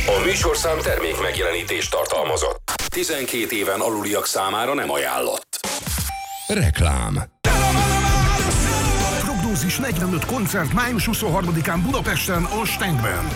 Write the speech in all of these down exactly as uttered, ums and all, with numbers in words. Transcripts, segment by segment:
A műsorszám termék megjelenítést tartalmazott. tizenkét éven aluliak számára nem ajánlott. Reklám. Prognózis negyvenöt koncert május huszonharmadikán Budapesten, a Stenkben.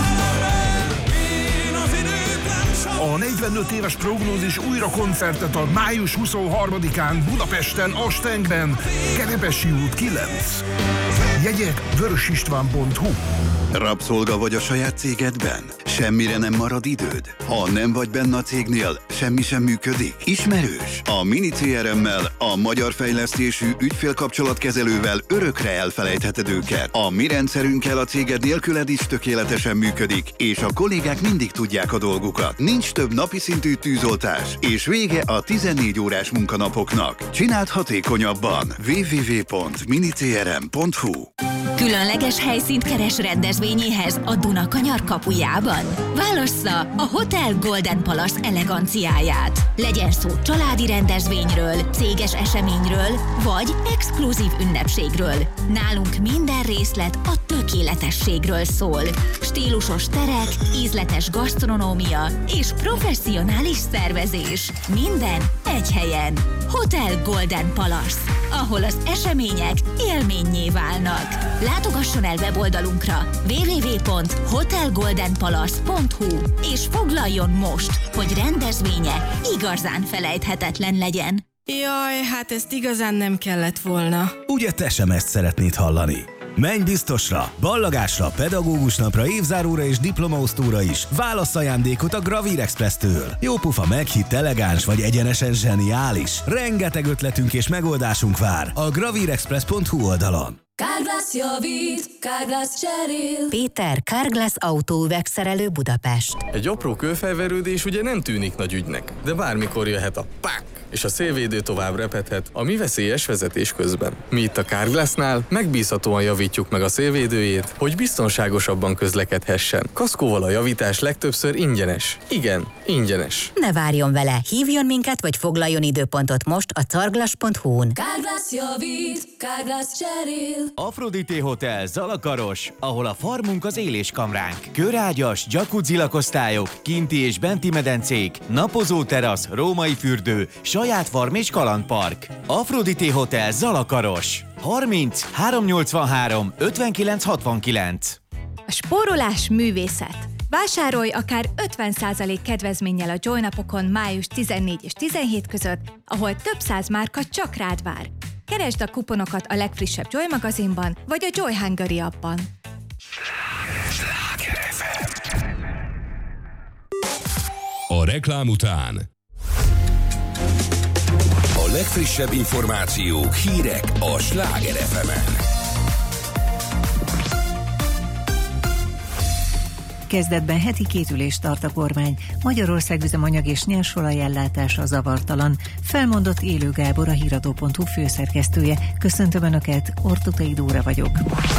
A negyvenöt éves Prognózis újra koncertet ad május huszonharmadikán Budapesten, a Stenkben. Kerepesi út kilenc. Jegyek vörösistván pont hu. Rabszolga vagy a saját cégedben? Semmire nem marad időd? Ha nem vagy benne a cégnél, semmi sem működik? Ismerős? A Mini cé er em-mel, a magyar fejlesztésű ügyfélkapcsolatkezelővel örökre elfelejtheted őket. A mi rendszerünkkel a céged nélküled is tökéletesen működik, és a kollégák mindig tudják a dolgukat. Nincs több napi szintű tűzoltás, és vége a tizennégy órás munkanapoknak. Csináld hatékonyabban. double-u double-u double-u pont mini c r m pont hu. Különleges helyszínt keres rendezvényéhez a Dunakanyar kapujában? Válassza a Hotel Golden Palace eleganciáját. Legyen szó családi rendezvényről, céges eseményről, vagy exkluzív ünnepségről. Nálunk minden részlet a tökéletességről szól. Stílusos terek, ízletes gasztronómia és professzionális szervezés. Minden egy helyen. Hotel Golden Palace, ahol az események élménnyé válnak. Látogasson el weboldalunkra double-u double-u double-u pont hotel golden palace pont hu és foglaljon most, hogy rendezvénye igazán felejthetetlen legyen. Jaj, hát ezt igazán nem kellett volna. Ugye te sem ezt szeretnéd hallani? Menj biztosra, ballagásra, pedagógus napra, évzáróra és diplomaosztóra is. Válasz ajándékot a Gravír Express-től. Jó pufa, meghitt, elegáns vagy egyenesen zseniális. Rengeteg ötletünk és megoldásunk vár a gravírexpress pont hu oldalon. Carglass javít, Carglass cserél. Péter, Carglass autóüvegszerelő Budapest. Egy apró kőfelverődés ugye nem tűnik nagy ügynek, de bármikor jöhet a pák, és a szélvédő tovább repedhet a mi veszélyes vezetés közben. Mi itt a Carglassnál megbízhatóan javítjuk meg a szélvédőjét, hogy biztonságosabban közlekedhessen. Kaszkóval a javítás legtöbbször ingyenes. Igen, ingyenes. Ne várjon vele, hívjon minket, vagy foglaljon időpontot most a carglass pont hu-n. Carglass javít, Carglass cserél. Aphrodite Hotel Zalakaros, ahol a farmunk az éléskamránk. Körágyas, jacuzzi lakosztályok, kinti és benti medencék, napozó terasz, római fürdő, saját farm és kalandpark. Aphrodite Hotel Zalakaros. harminc háromszáznyolcvanhárom ötvenkilenc hatvankilenc. A spórolás művészet. Vásárolj akár ötven százalék kedvezménnyel a Joy napokon május tizennégy és tizenhét között, ahol több száz márka csak rád vár. Keresd a kuponokat a legfrissebb Joy magazinban, vagy a Joy Hungary appban. A reklám után a legfrissebb információk, hírek a Sláger ef emen. Kezdetben heti két ülést tart a kormány. Magyarország üzemanyag és nyersolaj ellátása zavartalan. Felmondott Élő Gábor, a híradó pont hu főszerkesztője. Köszöntöm Önöket, Ortukai Dóra vagyok.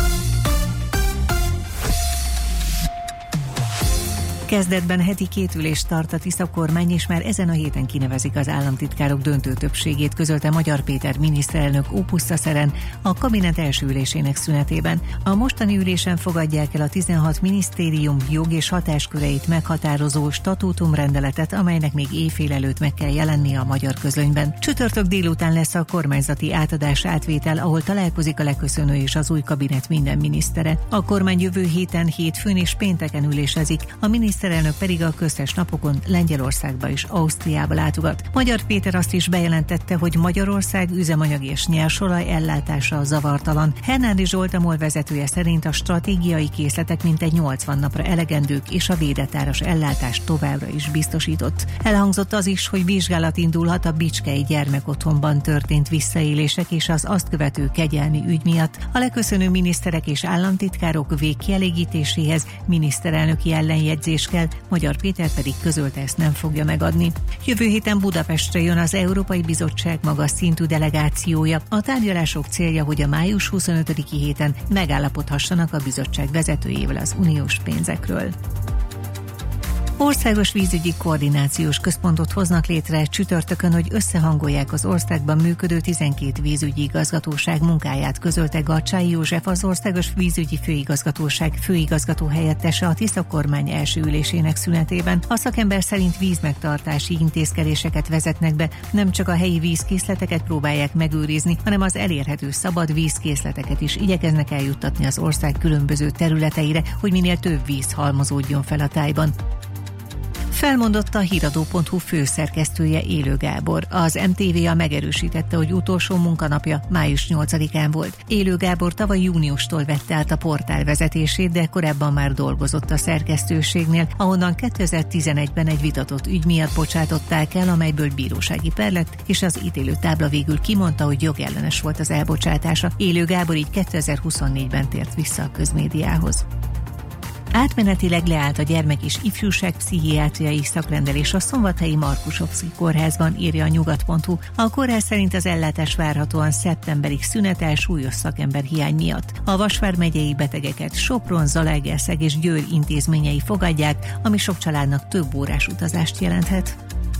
Kezdetben heti két ülést tart a Tisza kormány, és már ezen a héten kinevezik az államtitkárok döntő többségét, közölte Magyar Péter miniszterelnök Ópusztaszeren a kabinet első ülésének szünetében. A mostani ülésen fogadják el a tizenhat minisztérium jog- és hatásköreit meghatározó statútumrendeletet, amelynek még éjfél előtt meg kell jelennie a magyar közlönyben. Csütörtök délután lesz a kormányzati átadás átvétel, ahol találkozik a leköszönő és az új kabinet minden minisztere. A kormány jövő héten hétfőn és pénteken ülésezik, a miniszterelnök pedig a köztes napokon Lengyelországba és Ausztriába látogat. Magyar Péter azt is bejelentette, hogy Magyarország üzemanyag és nyersolaj ellátása zavartalan. Hernádi Zsolt, a MOL vezetője szerint a stratégiai készletek mintegy nyolcvan napra elegendők, és a védett áras ellátás továbbra is biztosított. Elhangzott az is, hogy vizsgálat indulhat a bicskei gyermekotthonban történt visszaélések és az azt követő kegyelmi ügy miatt. A leköszönő miniszterek és államtitkárok végkielégítéséhez miniszterelnöki ellenjegyzés kell, Magyar Péter pedig közölte, ezt nem fogja megadni. Jövő héten Budapestre jön az Európai Bizottság magas szintű delegációja. A tárgyalások célja, hogy a május huszonötödiki héten megállapodhassanak a bizottság vezetőjével az uniós pénzekről. Országos vízügyi koordinációs központot hoznak létre csütörtökön, hogy összehangolják az országban működő tizenkét vízügyi igazgatóság munkáját, közölte Garcsáy József, az Országos Vízügyi Főigazgatóság főigazgató helyettese a Tisza kormány első ülésének szünetében. A szakember szerint vízmegtartási intézkedéseket vezetnek be, nem csak a helyi vízkészleteket próbálják megőrizni, hanem az elérhető szabad vízkészleteket is igyekeznek eljuttatni az ország különböző területeire, hogy minél több víz halmozódjon fel a tájban. Felmondott a híradó pont hu főszerkesztője, Élő Gábor. Az em té vé á megerősítette, hogy utolsó munkanapja május nyolcadikán volt. Élő Gábor tavaly júniustól vette át a portál vezetését, de korábban már dolgozott a szerkesztőségnél, ahonnan kétezer-tizenegyben egy vitatott ügy miatt bocsátották el, amelyből bírósági per lett, és az ítélő tábla végül kimondta, hogy jogellenes volt az elbocsátása. Élő Gábor így kétezer-huszonnégyben tért vissza a közmédiához. Átmenetileg leállt a gyermek- és ifjúságpszichiátriai szakrendelés a szombathelyi Markusovszky kórházban, írja a nyugat pont hu. A kórház szerint az ellátás várhatóan szeptemberig szünetel súlyos szakemberhiány miatt. A Vas vármegyei betegeket Sopron, Zalaegerszeg és Győr intézményei fogadják, ami sok családnak több órás utazást jelenthet.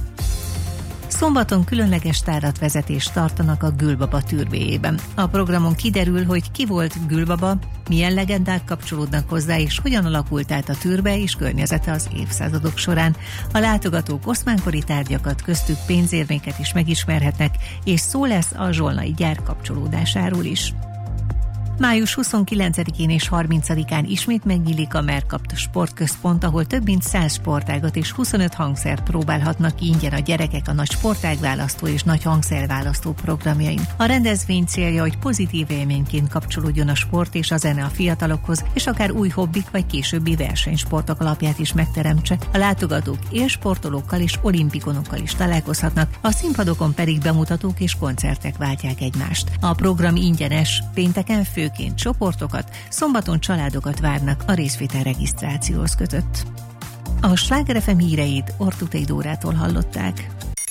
Szombaton különleges táratvezetést tartanak a Gülbaba türbéjében. A programon kiderül, hogy ki volt Gülbaba, milyen legendák kapcsolódnak hozzá, és hogyan alakult át a türbe és környezete az évszázadok során. A látogatók oszmánkori tárgyakat, köztük pénzérméket is megismerhetnek, és szó lesz a zsolnai gyár kapcsolódásáról is. május huszonkilencedikén és harmincadikán ismét megnyílik a Mercapt sportközpont, ahol több mint száz sportágat és huszonöt hangszert próbálhatnak ingyen a gyerekek a nagy sportágválasztó és nagy hangszerválasztó programjain. A rendezvény célja, hogy pozitív élményként kapcsolódjon a sport és a zene a fiatalokhoz, és akár új hobbik vagy későbbi versenysportok alapját is megteremtse. A látogatók élsportolókkal és olimpikonokkal is találkozhatnak, a színpadokon pedig bemutatók és koncertek váltják egymást. A program ingyenes, pénteken fő főként csoportokat, szombaton családokat várnak, a részvétel regisztrációhoz kötött. A Sláger ef em híreit Ortutei Dórától hallották.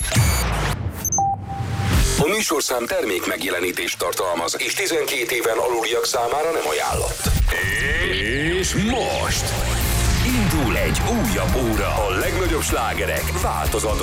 A műsorszám termék megjelenítést tartalmaz, és tizenkét éven aluliak számára nem ajánlott. És most indul egy újabb óra, a legnagyobb slágerek változatlan